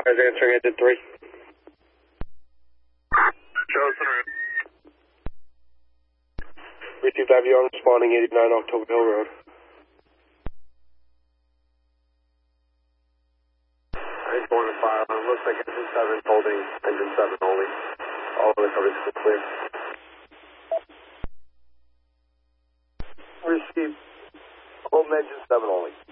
I was answering, I did 3. Joseph. Received IVR responding 89 October Hill Road. It's 1 and 5. It looks like engine 7 holding engine 7 only. All of the coverage is clear. Received holding engine 7 only.